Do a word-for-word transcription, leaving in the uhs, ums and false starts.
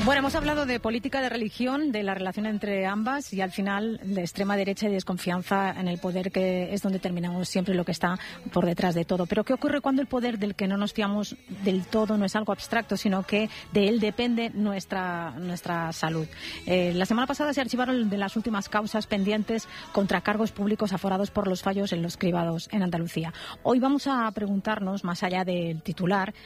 Bueno, hemos hablado de política, de religión, de la relación entre ambas y al final de extrema derecha y desconfianza en el poder, que es donde terminamos siempre lo que está por detrás de todo. Pero ¿qué ocurre cuando el poder del que no nos fiamos del todo no es algo abstracto, sino que de él depende nuestra, nuestra salud? Eh, la semana pasada se archivaron de las últimas causas pendientes contra cargos públicos aforados por los fallos en los cribados en Andalucía. Hoy vamos a preguntarnos, más allá del titular,